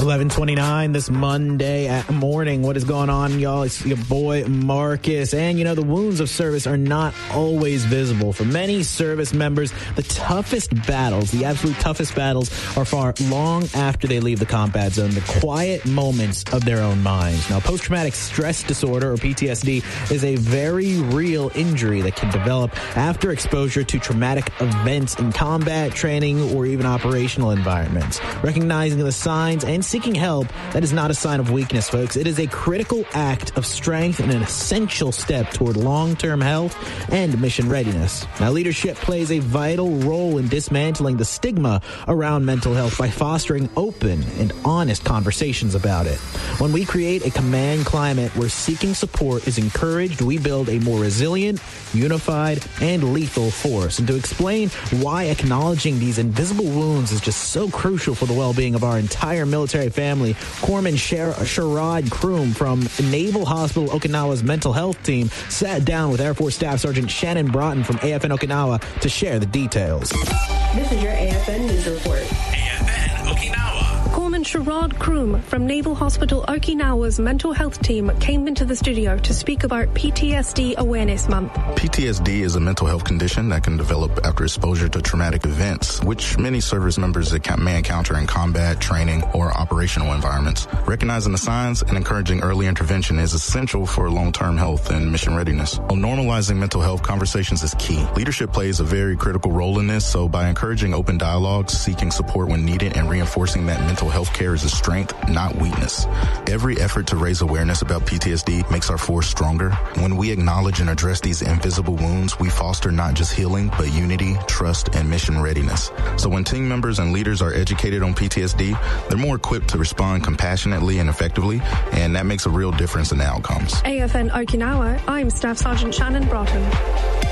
11:29 this Monday morning. What is going on, y'all? It's your boy Marcus. And, the wounds of service are not always visible. For many service members, the absolute toughest battles are far long after they leave the combat zone, the quiet moments of their own minds. Now, post-traumatic stress disorder, or PTSD, is a very real injury that can develop after exposure to traumatic events in combat, training, or even operational environments. Recognizing the signs and seeking help, that is not a sign of weakness, folks. It is a critical act of strength and an essential step toward long-term health and mission readiness. Now, leadership plays a vital role in dismantling the stigma around mental health by fostering open and honest conversations about it. When we create a command climate where seeking support is encouraged, we build a more resilient, unified, and lethal force. And to explain why acknowledging these invisible wounds is just so crucial for the well-being of our entire military family, Corpsman Sherrod Kroom from Naval Hospital Okinawa's mental health team sat down with Air Force Staff Sergeant Shannon Broughton from AFN Okinawa to share the details. This is your AFN News Report. AFN Okinawa. Corpsman Sherrod Kroom from Naval Hospital Okinawa's mental health team came into the studio to speak about PTSD Awareness Month. PTSD is a mental health condition that can develop after exposure to traumatic events, which many service members may encounter in combat, training, or operational environments. Recognizing the signs and encouraging early intervention is essential for long-term health and mission readiness. While normalizing mental health conversations is key. Leadership plays a very critical role in this, so by encouraging open dialogues, seeking support when needed, and reinforcing that mental health care is a strength, not weakness. Every effort to raise awareness about PTSD makes our force stronger. When we acknowledge and address these invisible wounds, we foster not just healing, but unity, trust, and mission readiness. So when team members and leaders are educated on PTSD, they're more equipped to respond compassionately and effectively, and that makes a real difference in the outcomes. AFN Okinawa, I'm Staff Sergeant Shannon Broughton.